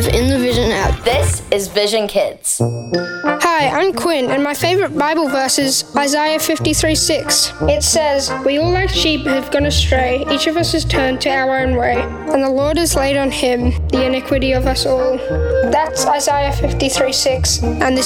live in the Vision app. This is Vision Kids. Hi, I'm Quinn, and my favourite Bible verse is Isaiah 53:6. It says, "We all like sheep have gone astray, each of us has turned to our own way, and the Lord has laid on him the iniquity of us all." That's Isaiah 53:6, and this